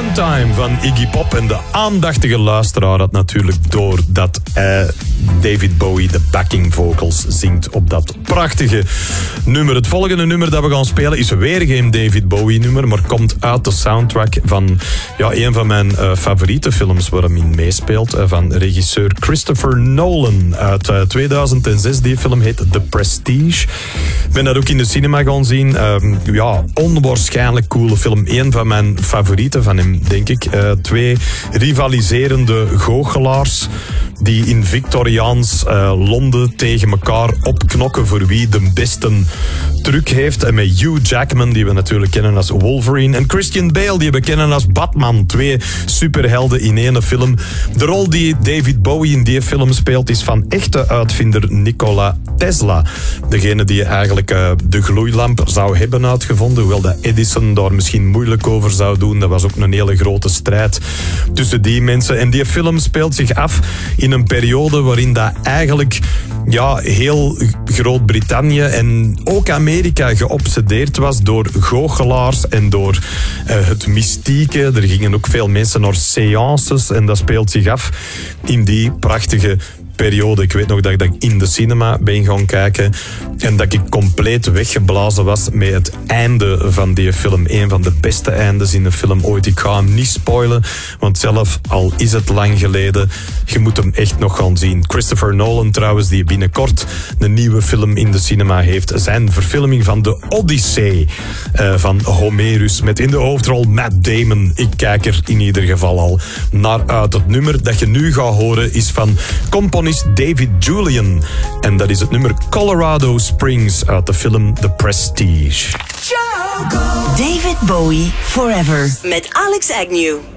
Time van Iggy Pop. En de aandachtige luisteraar had natuurlijk door dat David Bowie de backing vocals zingt op dat prachtige nummer. Het volgende nummer dat we gaan spelen is weer geen David Bowie nummer, maar komt uit de soundtrack van een van mijn favoriete films waar hij in meespeelt, van regisseur Christopher Nolan uit 2006. Die film heet The Prestige. Ik ben dat ook in de cinema gaan zien. Onwaarschijnlijk coole film. Eén van mijn favorieten van hem, denk ik. Twee rivaliserende goochelaars die in Victoriaans Londen tegen elkaar opknokken voor wie de beste truc heeft. En met Hugh Jackman, die we natuurlijk kennen als Wolverine, en Christian Bale, die we kennen als Batman. Twee superhelden in één film. De rol die David Bowie in die film speelt is van echte uitvinder Nikola Tesla. Degene die eigenlijk de gloeilamp zou hebben uitgevonden, hoewel dat Edison daar misschien moeilijk over zou doen. Dat was ook een hele grote strijd tussen die mensen. En die film speelt zich af in een periode waarin dat eigenlijk heel Groot-Brittannië en ook Amerika geobsedeerd was door goochelaars en door het mystieke. Er gingen ook veel mensen naar séances en dat speelt zich af in die prachtige periode. Ik weet nog dat ik in de cinema ben gaan kijken en dat ik compleet weggeblazen was met het einde van die film. Een van de beste eindes in de film ooit. Ik ga hem niet spoilen, want zelf al is het lang geleden, je moet hem echt nog gaan zien. Christopher Nolan trouwens, die binnenkort een nieuwe film in de cinema heeft. Zijn verfilming van de Odyssee van Homerus met in de hoofdrol Matt Damon. Ik kijk er in ieder geval al naar uit. Het nummer dat je nu gaat horen is van componist David Julian. En dat is het nummer Colorado Springs uit de film The Prestige. David Bowie Forever met Alex Agnew.